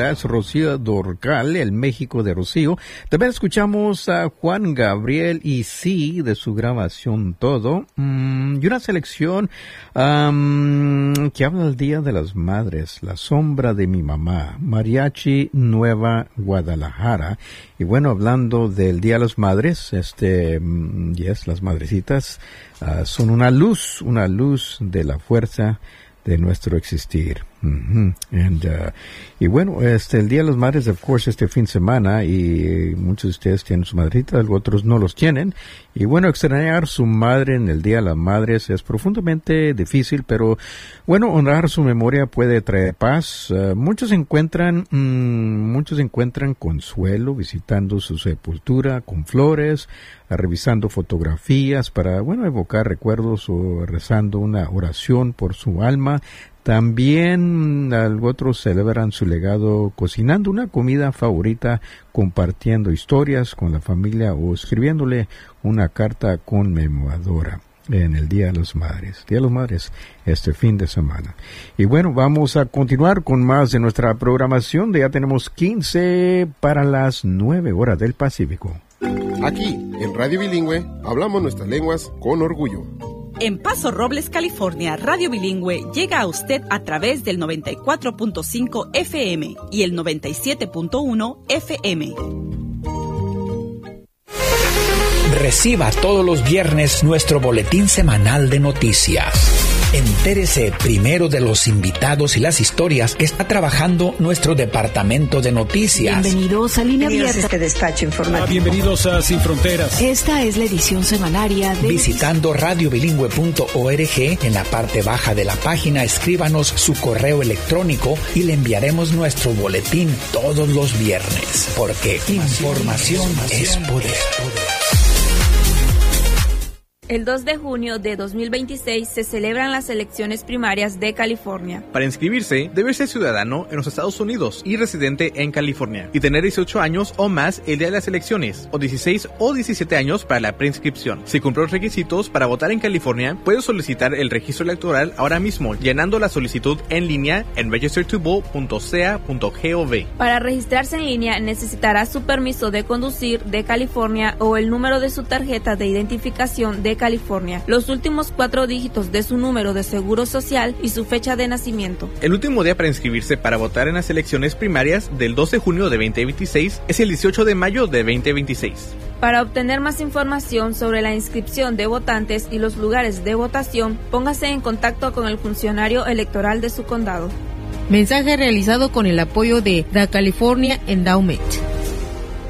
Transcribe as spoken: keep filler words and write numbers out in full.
saludas, Rocío Dorcal, el México de Rocío. También escuchamos a Juan Gabriel y sí, de su grabación Todo. Mm, y una selección um, que habla del Día de las Madres, La Sombra de mi Mamá, Mariachi Nueva Guadalajara. Y bueno, hablando del Día de las Madres, este, yes, las madrecitas uh, son una luz, una luz de la fuerza de nuestro existir. Mm-hmm. And, uh, y bueno, este, el Día de las Madres, of course, este fin de semana, y muchos de ustedes tienen su madrita, otros no los tienen. Y bueno, extrañar su madre en el Día de las Madres es profundamente difícil, pero bueno, honrar su memoria puede traer paz. Uh, muchos encuentran, mm, muchos encuentran consuelo visitando su sepultura con flores, uh, revisando fotografías para, bueno, evocar recuerdos o rezando una oración por su alma. También otros celebran su legado cocinando una comida favorita, compartiendo historias con la familia o escribiéndole una carta conmemoradora en el Día de las Madres. Día de las Madres este fin de semana. Y bueno, vamos a continuar con más de nuestra programación. Ya tenemos quince para las nueve horas del Pacífico. Aquí, en Radio Bilingüe, hablamos nuestras lenguas con orgullo. En Paso Robles, California, Radio Bilingüe llega a usted a través del noventa y cuatro punto cinco F M y el noventa y siete punto uno F M. Reciba todos los viernes nuestro boletín semanal de noticias. Entérese primero de los invitados y las historias que está trabajando nuestro departamento de noticias. Bienvenidos a Línea Bienvenidos Abierta. a este despacho informativo. Bienvenidos a Sin Fronteras. Esta es la edición semanaria de... Visitando radio bilingüe punto org, en la parte baja de la página, escríbanos su correo electrónico y le enviaremos nuestro boletín todos los viernes. Porque información, información es poder. Es poder. El dos de junio de dos mil veintiséis se celebran las elecciones primarias de California. Para inscribirse, debe ser ciudadano en los Estados Unidos y residente en California, y tener dieciocho años o más el día de las elecciones, o dieciséis o diecisiete años para la preinscripción. Si cumple los requisitos para votar en California, puede solicitar el registro electoral ahora mismo, llenando la solicitud en línea en register to vote punto c a punto gov. Para registrarse en línea, necesitará su permiso de conducir de California o el número de su tarjeta de identificación de California, los últimos cuatro dígitos de su número de seguro social y su fecha de nacimiento. El último día para inscribirse para votar en las elecciones primarias del dos de junio de veinte veintiséis es el dieciocho de mayo de veinte veintiséis. Para obtener más información sobre la inscripción de votantes y los lugares de votación, póngase en contacto con el funcionario electoral de su condado. Mensaje realizado con el apoyo de The California Endowment.